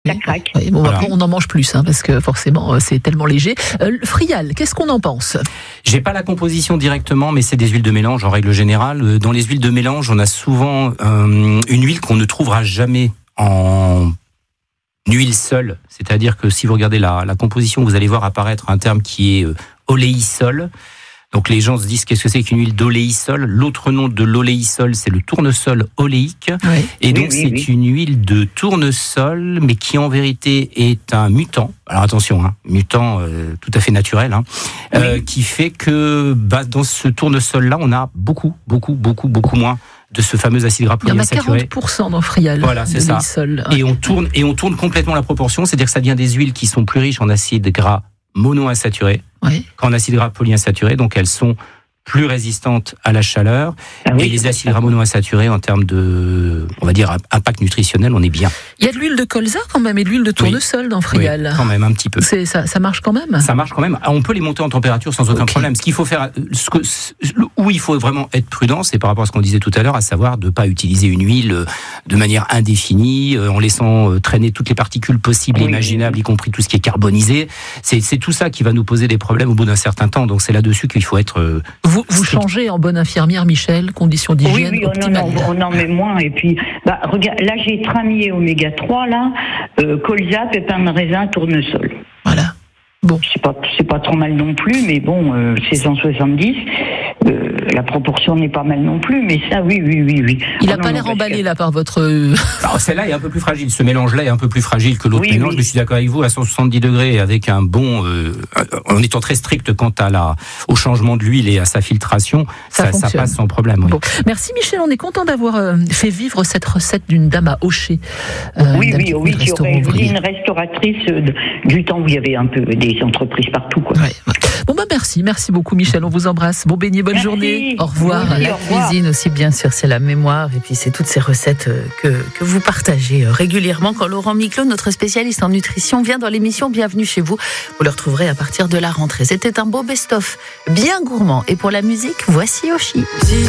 ça craque. Oui, bon, voilà. On en mange plus, parce que forcément, c'est tellement léger. Frial, qu'est-ce qu'on en pense ? J'ai pas la composition directement, mais c'est des huiles de mélange en règle générale. Dans les huiles de mélange, on a souvent une huile qu'on ne trouvera jamais en huile seule. C'est-à-dire que si vous regardez la composition, vous allez voir apparaître un terme qui est oléisol. Donc les gens se disent qu'est-ce que c'est qu'une huile d'oléisol ? L'autre nom de l'oléisol, c'est le tournesol oléique. Oui. Et donc c'est une huile de tournesol, mais qui en vérité est un mutant. Alors attention, mutant tout à fait naturel, qui fait que dans ce tournesol-là, on a beaucoup moins de ce fameux acide gras polyinsaturé. Il y en a 40% dans Frial. Voilà, c'est ça. Et on tourne complètement la proportion, c'est-à-dire que ça devient des huiles qui sont plus riches en acides gras monoinsaturés qu'en acides gras polyinsaturés, donc elles sont plus résistantes à la chaleur. Et les acides gras monoinsaturés, en termes de, on va dire, impact nutritionnel, on est bien. Il y a de l'huile de colza quand même et de l'huile de tournesol dans Frial. Oui, quand même, un petit peu. Ça marche quand même ? Ça marche quand même. On peut les monter en température sans aucun problème. Ce qu'il faut faire, où il faut vraiment être prudent, c'est par rapport à ce qu'on disait tout à l'heure, à savoir de ne pas utiliser une huile de manière indéfinie, en laissant traîner toutes les particules possibles et imaginables, y compris tout ce qui est carbonisé. C'est tout ça qui va nous poser des problèmes au bout d'un certain temps. Donc c'est là-dessus qu'il faut être... Vous changez en bonne infirmière, Michel, conditions d'hygiène optimales. On en met moins. Et puis, regarde, là j'ai tramier oméga 3, colza, pépins de raisin, tournesol. Voilà. Bon. C'est pas trop mal non plus, mais bon, c'est 170. La proportion n'est pas mal non plus, mais ça, oui. Il n'a pas l'air emballé là par votre... Alors celle-là est un peu plus fragile, ce mélange-là est un peu plus fragile que l'autre mélange, mais je suis d'accord avec vous, à 170 degrés, avec un bon... en étant très strict quant au changement de l'huile et à sa filtration, ça passe sans problème. Oui. Bon. Merci Michel, on est content d'avoir fait vivre cette recette d'une dame à Aucher. Oui, qui aurait été une restauratrice du temps où il y avait un peu des entreprises partout. Quoi. Ouais. Bon merci beaucoup Michel, on vous embrasse. Bon Béni, bonne journée. Au revoir. La cuisine aussi, bien sûr, c'est la mémoire et puis c'est toutes ces recettes que vous partagez régulièrement. Quand Laurent Miclot, notre spécialiste en nutrition, vient dans l'émission Bienvenue chez vous, vous le retrouverez à partir de la rentrée. C'était un beau best-of bien gourmand. Et pour la musique, voici Oshi.